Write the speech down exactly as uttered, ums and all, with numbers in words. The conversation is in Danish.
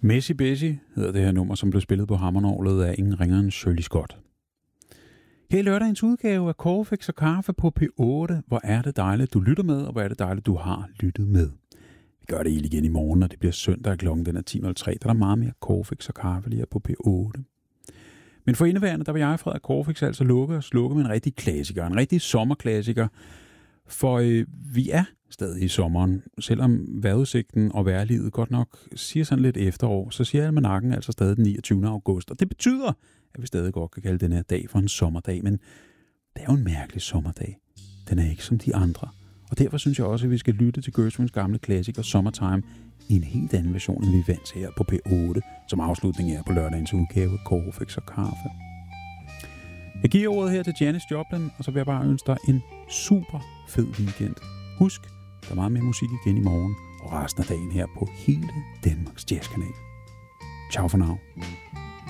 Messi Bessie hedder det her nummer, som blev spillet på hammernorglet af ingen ringere end Shirley Scott. Her i lørdagens udgave af Corfix og Kaffe på P otte. Hvor er det dejligt, du lytter med, og hvor er det dejligt, du har lyttet med. Vi gør det igen i morgen, når det bliver søndag klokken den er ti nul tre. Der er der meget mere Corfix og Kaffe lige her på P otte. Men for indeværende, der vil jeg, Frederik Corfix, altså lukke og slukke med en rigtig klassiker. En rigtig sommerklassiker. For øh, vi er stadig i sommeren. Selvom vejrudsigten og vejrlivet godt nok siger sådan lidt efterår, så siger almanakken altså stadig den niogtyvende august. Og det betyder, at vi stadig godt kan kalde den her dag for en sommerdag. Men det er jo en mærkelig sommerdag. Den er ikke som de andre. Og derfor synes jeg også, at vi skal lytte til Gershwins gamle klassiker Summertime i en helt anden version, end vi er vant til her på P otte, som afslutning er på lørdagens udgave Corfix og Kaffe. Jeg giver ordet her til Janis Joplin, og så vil jeg bare ønske dig en super fed weekend. Husk, der er meget mere musik igen i morgen, og resten af dagen her på hele Danmarks Jazzkanal. Ciao for now.